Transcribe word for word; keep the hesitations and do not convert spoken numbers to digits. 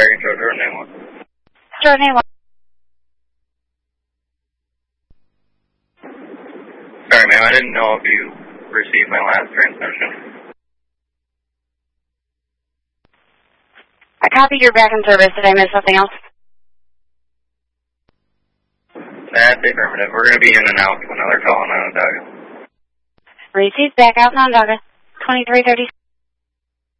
Fire Control, Jordan nine one. Jordan nine one. Sorry, ma'am, I didn't know if you received my last transmission. I copied your back in service. Did I miss something else? That's affirmative. We're going to be in and out to another call on Onondaga. Received back out in Onondaga. twenty-three thirty.